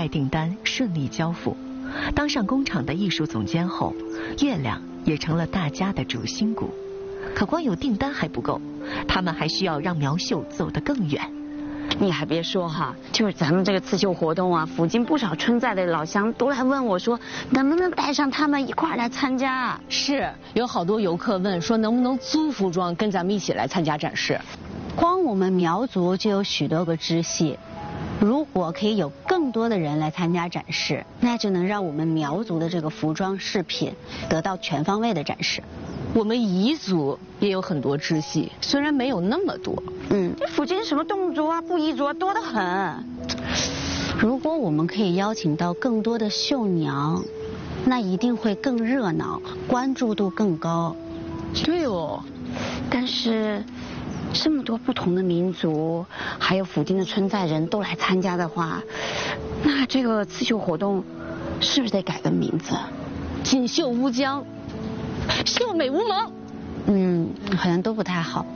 外订单顺利交付。当上工厂的艺术总监后，月亮也成了大家的主心骨。可光有订单还不够，他们还需要让苗绣走得更远。 你还别说哈，就是咱们这个刺绣活动啊，附近不少村寨的老乡都来问我说，能不能带上他们一块儿来参加？ 是，有好多游客问说，能不能租服装跟咱们一起来参加展示？ 光我们苗族就有许多个支系，如果可以有更多的人来参加展示，那就能让我们苗族的这个服装饰品得到全方位的展示。 我们彝族也有很多支系，虽然没有那么多。 这附近什么侗族啊、布依族啊多得很。 如果我们可以邀请到更多的绣娘，那一定会更热闹，关注度更高。 对哦， 但是这么多不同的民族，还有附近的村寨人都来参加的话，那这个刺绣活动是不是得改个名字？ 锦绣乌江，秀美无蒙。 好像都不太好。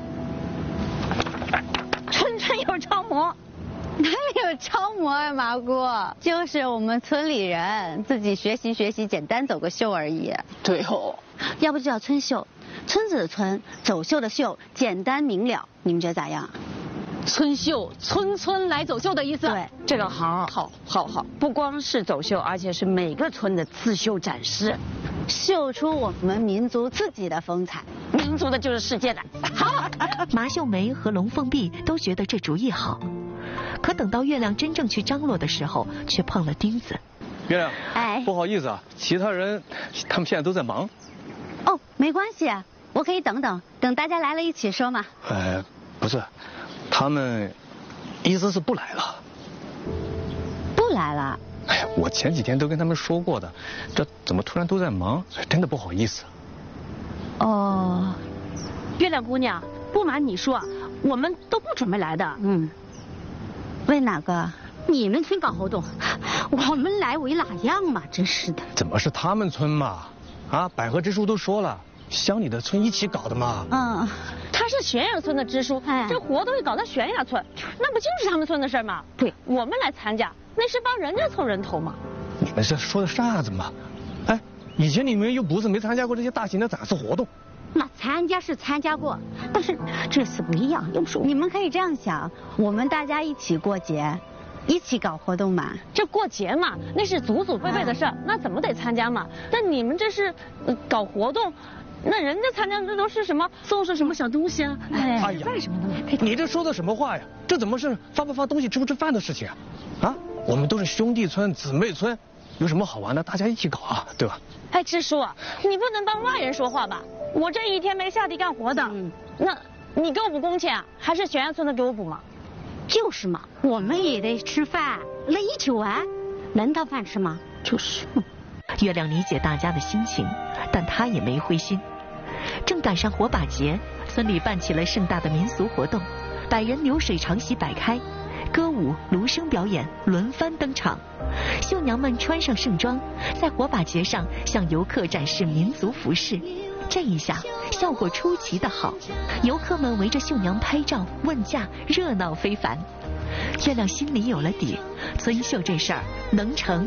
村村有超模。 哪里有超模啊，麻姑？就是我们村里人自己学习学习，简单走个秀而已。 对哦， 要不就叫村秀，村子的村，走秀的秀，简单明了。你们觉得咋样？ 村秀，村来走秀的意思。 对， 这个好，不光是走秀，而且是每个村的刺绣展示， 秀出我们民族自己的风采。 民族的就是世界的。 好，麻秀梅和龙凤碧都觉得这主意好，可等到月亮真正去张罗的时候，却碰了钉子。 月亮， 哎， 不好意思啊，其他人他们现在都在忙。 哦，没关系啊，我可以等大家来了一起说嘛。 不是，他们意思是不来了。 不来了？ 哎呀，我前几天都跟他们说过的，这怎么突然都在忙？真的不好意思。 哦， 月亮姑娘，不瞒你说，我们都不准备来的。 为哪个？ 你们村搞活动，我们来为哪样嘛？真是的。 怎么是他们村嘛？啊，百合支书都说了，乡里的村一起搞的嘛。 他是悬崖村的支书，这活动也搞到悬崖村，那不就是他们村的事吗？对，我们来参加，那是帮人家凑人头嘛。 你们这说的啥子嘛？哎，以前你们又不是没参加过这些大型的展示活动。 那参加是参加过，但是这次不一样。要不说你们可以这样想，我们大家一起过节，一起搞活动嘛。 这过节嘛，那是祖祖辈辈的事儿，那怎么得参加嘛？但你们这是搞活动。那人家参加的都是什么送上什么小东西啊？ 哎呀，为什么呢？你这说的什么话呀？这怎么是发不发东西吃不吃饭的事情啊？啊，我们都是兄弟村姊妹村，有什么好玩的大家一起搞啊，对吧？ 哎，支书，你不能帮外人说话吧？我这一天没下地干活的，那你给我补工钱啊？还是悬崖村的给我补吗？ 就是嘛，我们也得吃饭，那一起玩，能当饭吃吗？ 就是。 月亮理解大家的心情，但他也没灰心。正赶上火把节，村里办起了盛大的民俗活动，100人流水长席摆开，歌舞、芦笙表演轮番登场。绣娘们穿上盛装，在火把节上向游客展示民族服饰。这一下效果出奇的好，游客们围着绣娘拍照问价，热闹非凡。月亮心里有了底，村秀这事儿能成